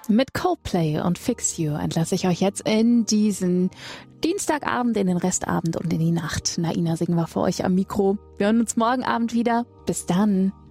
Mit Coldplay und Fix You entlasse ich euch jetzt in diesen Dienstagabend, in den Restabend und in die Nacht. Naina Singh war für euch am Mikro. Wir hören uns morgen Abend wieder. Bis dann.